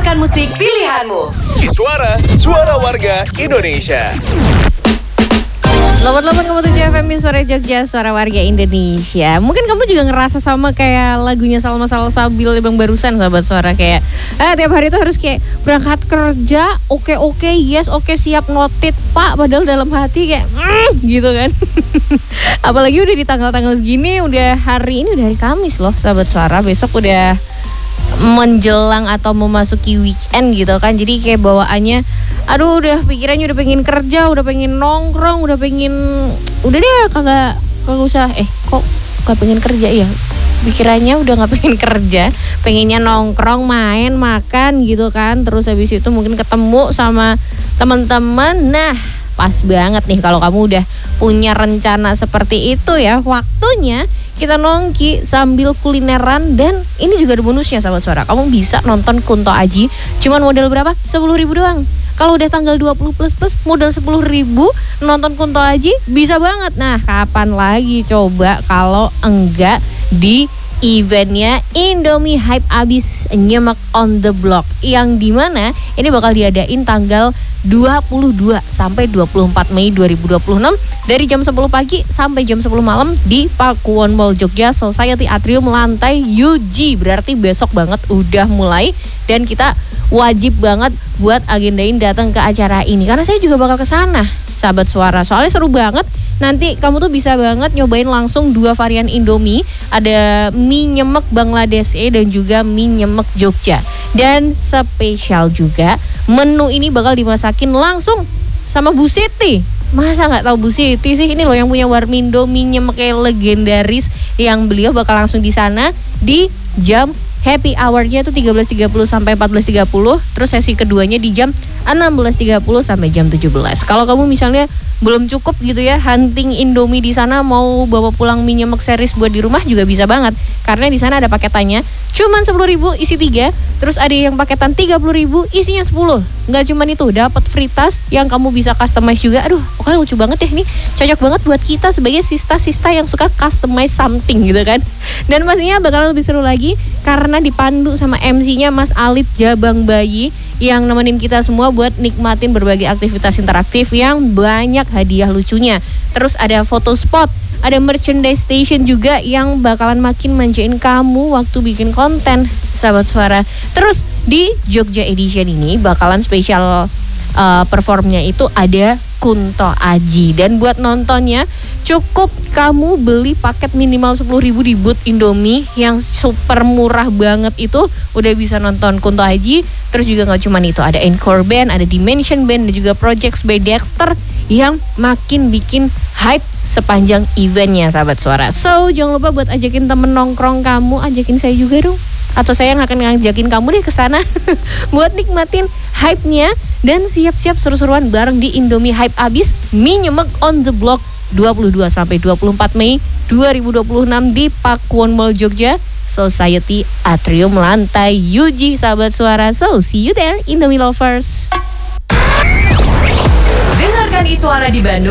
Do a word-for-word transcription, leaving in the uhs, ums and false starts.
Dengarkan musik pilihanmu. Iswara, suara warga Indonesia. delapan puluh delapan koma tujuh F M Suara Jogja, suara warga Indonesia. Mungkin kamu juga ngerasa sama kayak lagunya Salma Salsabil Bang barusan, sahabat suara. Kayak eh, tiap hari tuh harus kayak berangkat kerja, oke oke yes oke siap notit pak, padahal dalam hati kayak mm, gitu kan. Apalagi udah di tanggal-tanggal segini, udah hari ini udah hari Kamis loh sahabat suara. Besok udah menjelang atau memasuki weekend gitu kan. Jadi kayak bawaannya, aduh udah pikirannya udah pengen kerja, udah pengen nongkrong, udah pengen, udah deh kagak kagak usah, eh kok gak pengen kerja ya, pikirannya udah gak pengen kerja, pengennya nongkrong, main, makan gitu kan. Terus habis itu mungkin ketemu sama teman-teman. Nah pas banget nih kalau kamu udah punya rencana seperti itu ya. Waktunya kita nongki sambil kulineran. Dan ini juga ada bonusnya sahabat suara. Kamu bisa nonton Kunto Aji, cuman modal berapa? sepuluh ribu doang. Kalau udah tanggal dua puluh plus plus modal sepuluh ribu nonton Kunto Aji bisa banget. Nah kapan lagi coba kalau enggak di eventnya Indomie Hype Abis Nyemek on the Block, yang dimana ini bakal diadain tanggal dua puluh dua sampai dua puluh empat Mei dua ribu dua puluh enam dari jam sepuluh pagi sampai jam sepuluh malam di Pakuwon Mall Jogja Society Atrium lantai U G. Berarti besok banget udah mulai, dan kita wajib banget buat agendain datang ke acara ini karena saya juga bakal ke sana sahabat suara. Soalnya seru banget. Nanti kamu tuh bisa banget nyobain langsung dua varian Indomie. Ada mie nyemek Bangladesh dan juga mie nyemek Jogja. Dan spesial juga, menu ini bakal dimasakin langsung sama Bu Siti. Masa nggak tahu Bu Siti sih? Ini loh yang punya Warmindo mie nyemek yang legendaris, yang beliau bakal langsung di sana di jam happy hour-nya itu tiga belas tiga puluh sampai empat belas tiga puluh. Terus sesi keduanya di jam enam belas tiga puluh sampai jam tujuh belas. Kalau kamu misalnya belum cukup gitu ya hunting Indomie di sana, mau bawa pulang mie nyemek series buat di rumah juga bisa banget. Karena di sana ada paketannya cuman sepuluh ribu isi tiga. Terus ada yang paketan tiga puluh ribu isinya sepuluh. Nggak cuman itu, dapat free tas yang kamu bisa customize juga. Aduh, pokoknya lucu banget ya, ini cocok banget buat kita sebagai sista-sista yang suka customize something gitu kan. Dan pastinya bakalan lebih seru lagi karena dipandu sama M C-nya Mas Alit Jabang Bayi yang nemenin kita semua buat nikmatin berbagai aktivitas interaktif yang banyak hadiah lucunya. Terus ada foto spot, ada merchandise station juga yang bakalan makin manjain kamu waktu bikin konten sahabat suara. Terus di Jogja Edition ini bakalan spesial uh, performnya itu ada Kunto Aji. Dan buat nontonnya cukup kamu beli paket minimal sepuluh ribu di booth Indomie yang super murah banget itu udah bisa nonton Kunto Aji. Terus juga gak cuman itu, ada Encore Band, ada Dimension Band, dan juga Projects by Dexter yang makin bikin hype sepanjang eventnya sahabat suara. So jangan lupa buat ajakin temen nongkrong kamu, ajakin saya juga dong, atau saya yang akan ngajakin kamu deh ke sana buat nikmatin hype-nya dan siap-siap seru-seruan bareng di Indomie Hype Abis Mie Nyemek on the Block dua puluh dua sampai dua puluh empat Mei dua ribu dua puluh enam di Pakuwon Mall Jogja Society Atrium lantai U G sahabat suara. So see you there Indomie lovers. Dengarkan Iswara di Bandung.